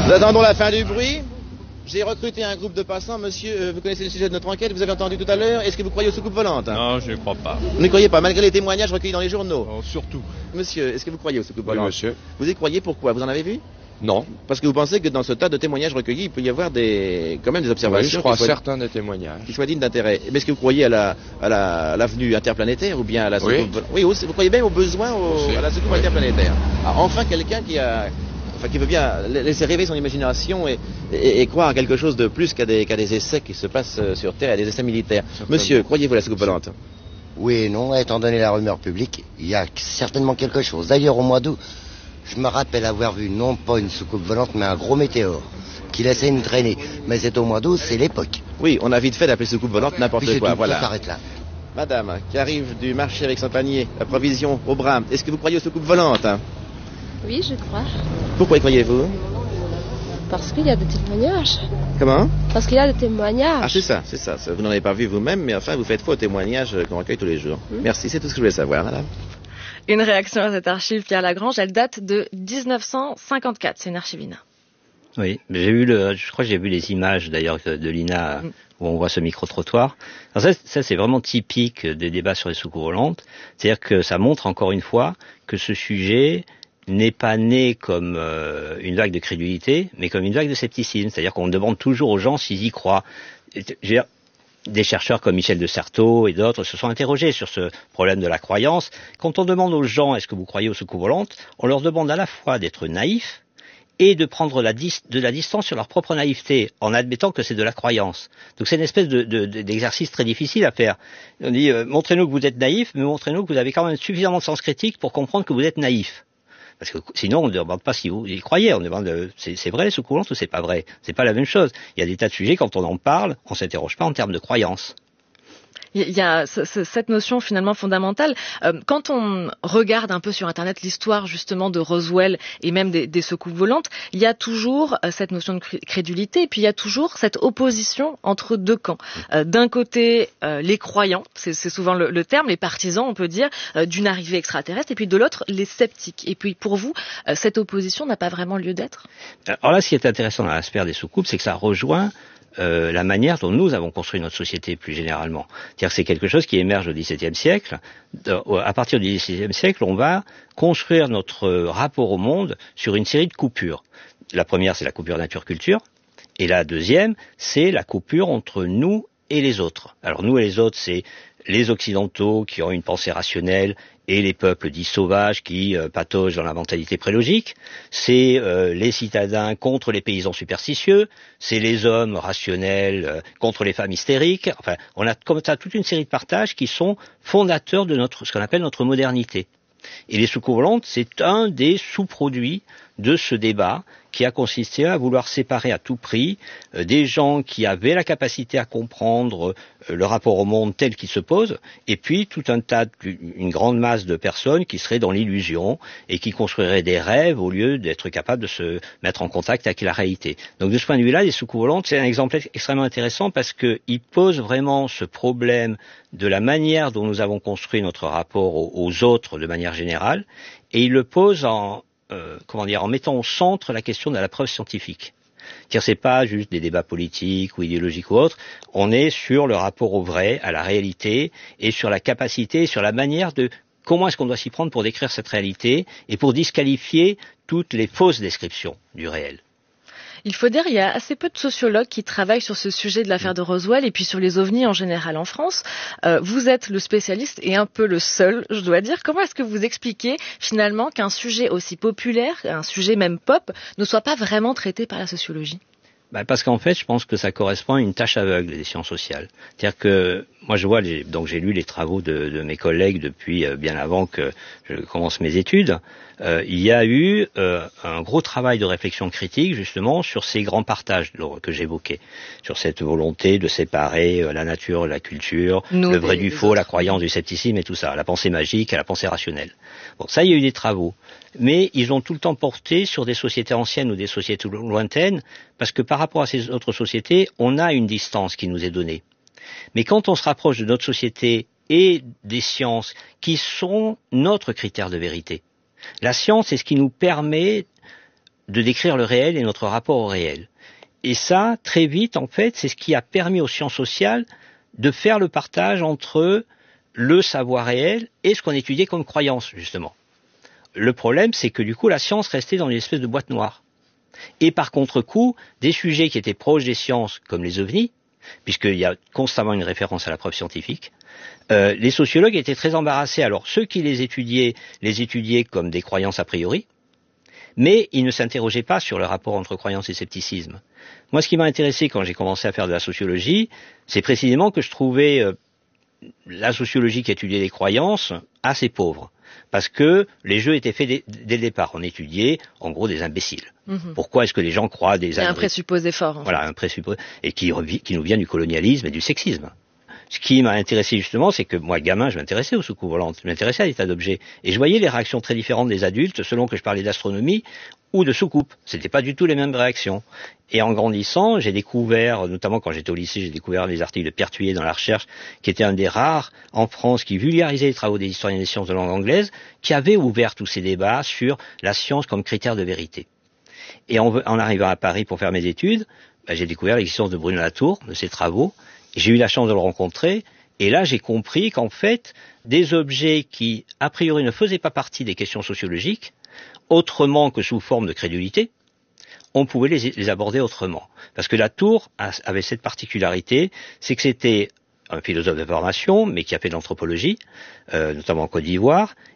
Nous attendons la fin du bruit. J'ai recruté un groupe de passants. Monsieur, vous connaissez le sujet de notre enquête, vous avez entendu tout à l'heure. Est-ce que vous croyez aux soucoupes volantes? Non, je ne crois pas. Vous ne croyez pas, malgré les témoignages recueillis dans les journaux? Oh, surtout. Monsieur, est-ce que vous croyez aux soucoupes Oui, volantes? monsieur. Vous y croyez, pourquoi? Vous en avez vu? Non. Parce que vous pensez que dans ce tas de témoignages recueillis, il peut y avoir quand même des Oui, observations je crois qui soient, certains des témoignages. qui soient dignes d'intérêt. Mais est-ce que vous croyez à l'avenue interplanétaire ou bien à la soucoupe volante? Oui, vous croyez bien au besoin à la soucoupe interplanétaire. Ah, enfin, quelqu'un qui veut bien laisser rêver son imagination et croire à quelque chose de plus qu'à des essais qui se passent sur Terre, à des essais militaires. Monsieur, croyez-vous à la soucoupe volante? Oui et non, étant donné la rumeur publique, il y a certainement quelque chose. D'ailleurs, au mois d'août, je me rappelle avoir vu non pas une soucoupe volante, mais un gros météore qui laissait une traînée. Mais c'est au mois d'août, c'est l'époque. Oui, on a vite fait d'appeler soucoupe volante n'importe quoi, tout, voilà. ça s'arrête là. Madame, qui arrive du marché avec son panier, la provision au bras, est-ce que vous croyez aux soucoupes volantes? Oui, je crois. Pourquoi y croyez-vous? Parce qu'il y a des témoignages. Comment? Parce qu'il y a des témoignages. Ah, c'est ça. Vous n'en avez pas vu vous-même, mais enfin, vous faites foi aux témoignages qu'on recueille tous les jours. Merci, c'est tout ce que je voulais savoir, madame. Une réaction à cette archive, Pierre Lagrange, elle date de 1954. C'est une archivine. Oui, je crois que j'ai vu les images d'ailleurs de l'INA où on voit ce micro-trottoir. Alors ça c'est vraiment typique des débats sur les soucoupes volantes. C'est-à-dire que ça montre encore une fois que ce sujet n'est pas né comme une vague de crédulité, mais comme une vague de scepticisme. C'est-à-dire qu'on demande toujours aux gens s'ils y croient. Des chercheurs comme Michel de Certeau et d'autres se sont interrogés sur ce problème de la croyance. Quand on demande aux gens est-ce que vous croyez aux soucoupes volantes, on leur demande à la fois d'être naïfs et de prendre de la distance sur leur propre naïveté, en admettant que c'est de la croyance. Donc c'est une espèce d'exercice très difficile à faire. On dit montrez-nous que vous êtes naïf, mais montrez-nous que vous avez quand même suffisamment de sens critique pour comprendre que vous êtes naïf. Parce que sinon, on ne demande pas si vous y croyez, on demande c'est vrai les soucoupes volantes ou c'est pas vrai. C'est pas la même chose. Il y a des tas de sujets, quand on en parle, on s'interroge pas en termes de croyance. Il y a cette notion finalement fondamentale. Quand on regarde un peu sur Internet l'histoire justement de Roswell et même des soucoupes volantes, il y a toujours cette notion de crédulité et puis il y a toujours cette opposition entre deux camps. D'un côté, les croyants, c'est souvent le terme, les partisans, on peut dire, d'une arrivée extraterrestre, et puis de l'autre, les sceptiques. Et puis pour vous, cette opposition n'a pas vraiment lieu d'être? Alors là, ce qui est intéressant dans l'aspect des soucoupes, c'est que ça rejoint la manière dont nous avons construit notre société plus généralement. C'est-à-dire que c'est quelque chose qui émerge au XVIIe siècle. À partir du XVIe siècle, on va construire notre rapport au monde sur une série de coupures. La première, c'est la coupure nature-culture. Et la deuxième, c'est la coupure entre nous et les autres. Alors nous et les autres, c'est les Occidentaux qui ont une pensée rationnelle et les peuples dits sauvages qui pataugent dans la mentalité prélogique. C'est les citadins contre les paysans superstitieux. C'est les hommes rationnels contre les femmes hystériques. Enfin, on a comme ça toute une série de partages qui sont fondateurs de ce qu'on appelle notre modernité. Et les soucoupes volantes, c'est un des sous-produits de ce débat qui a consisté à vouloir séparer à tout prix des gens qui avaient la capacité à comprendre le rapport au monde tel qu'il se pose, et puis tout un tas, une grande masse de personnes qui seraient dans l'illusion et qui construiraient des rêves au lieu d'être capables de se mettre en contact avec la réalité. Donc de ce point de vue-là, les soucoupes volantes, c'est un exemple extrêmement intéressant parce qu'il pose vraiment ce problème de la manière dont nous avons construit notre rapport aux autres de manière générale, et il le pose en mettant au centre la question de la preuve scientifique. C'est-à-dire, c'est pas juste des débats politiques ou idéologiques ou autres, on est sur le rapport au vrai, à la réalité, et sur la capacité, sur la manière de comment est-ce qu'on doit s'y prendre pour décrire cette réalité, et pour disqualifier toutes les fausses descriptions du réel. Il faut dire, il y a assez peu de sociologues qui travaillent sur ce sujet de l'affaire de Roswell et puis sur les ovnis en général en France. Vous êtes le spécialiste et un peu le seul, je dois dire. Comment est-ce que vous expliquez finalement qu'un sujet aussi populaire, un sujet même pop, ne soit pas vraiment traité par la sociologie ? Parce qu'en fait, je pense que ça correspond à une tâche aveugle des sciences sociales. C'est-à-dire que moi, je vois, donc j'ai lu les travaux de mes collègues depuis bien avant que je commence mes études. Il y a eu un gros travail de réflexion critique justement sur ces grands partages que j'évoquais, sur cette volonté de séparer la nature, la culture, le vrai du faux, la croyance du scepticisme et tout ça, la pensée magique et la pensée rationnelle. Bon, ça, il y a eu des travaux, mais ils ont tout le temps porté sur des sociétés anciennes ou des sociétés lointaines, parce que par rapport à ces autres sociétés, on a une distance qui nous est donnée. Mais quand on se rapproche de notre société et des sciences qui sont notre critère de vérité, la science, c'est ce qui nous permet de décrire le réel et notre rapport au réel. Et ça, très vite, en fait, c'est ce qui a permis aux sciences sociales de faire le partage entre le savoir réel et ce qu'on étudiait comme croyance, justement. Le problème, c'est que du coup, la science restait dans une espèce de boîte noire. Et par contre-coup, des sujets qui étaient proches des sciences, comme les ovnis, puisqu'il y a constamment une référence à la preuve scientifique, les sociologues étaient très embarrassés. Alors, ceux qui les étudiaient comme des croyances a priori, mais ils ne s'interrogeaient pas sur le rapport entre croyance et scepticisme. Moi, ce qui m'a intéressé quand j'ai commencé à faire de la sociologie, c'est précisément que je trouvais la sociologie qui étudiait les croyances assez pauvre. Parce que les jeux étaient faits dès le départ. On étudiait, en gros, des imbéciles. Pourquoi est-ce que les gens croient des... Il y a un présupposé fort. Voilà, un présupposé. Et qui nous vient du colonialisme et du sexisme. Ce qui m'a intéressé justement, c'est que moi, gamin, je m'intéressais aux soucoupes volantes, je m'intéressais à l'état d'objet. Et je voyais les réactions très différentes des adultes selon que je parlais d'astronomie ou de soucoupes. C'était pas du tout les mêmes réactions. Et en grandissant, j'ai découvert, notamment quand j'étais au lycée, j'ai découvert les articles de Pierre Thuillier dans la recherche, qui était un des rares en France qui vulgarisait les travaux des historiens des sciences de langue anglaise, qui avait ouvert tous ces débats sur la science comme critère de vérité. Et en arrivant à Paris pour faire mes études, j'ai découvert l'existence de Bruno Latour, de ses travaux. J'ai eu la chance de le rencontrer, et là j'ai compris qu'en fait, des objets qui, a priori, ne faisaient pas partie des questions sociologiques, autrement que sous forme de crédulité, on pouvait les aborder autrement. Parce que Latour avait cette particularité, c'est que c'était un philosophe de formation, mais qui a fait de l'anthropologie, notamment en Côte d'Ivoire,